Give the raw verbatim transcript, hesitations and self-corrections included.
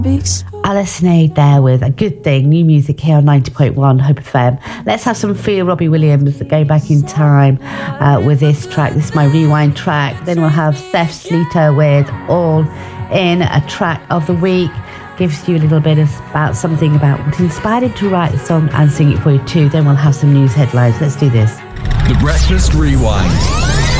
Alison Aid there with A Good Thing, new music here on ninety point one Hope F M. Let's have some feel Robbie Williams, Go Back in Time uh, with this track. This is my rewind track. Then we'll have Seth Sleater with All In, a track of the week. Gives you a little bit of, about something about what inspired him to write the song and sing it for you too. Then we'll have some news headlines. Let's do this. The Breakfast Rewind.